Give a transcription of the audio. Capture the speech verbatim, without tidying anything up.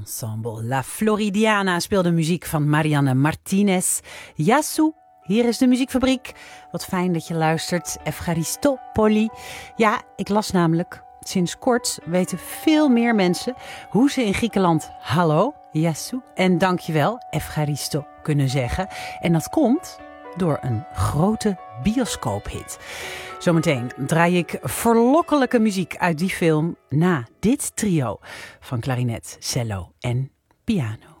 Ensemble La Floridiana speelde muziek van Marianne Martinez. Yasu, hier is de muziekfabriek. Wat fijn dat je luistert. Efcharistopoli. Ja, ik las namelijk, sinds kort weten veel meer mensen hoe ze in Griekenland hallo, Yasu en dankjewel, Efcharisto kunnen zeggen. En dat komt door een grote bioscoophit. Zometeen draai ik verlokkelijke muziek uit die film na dit trio van klarinet, cello en piano.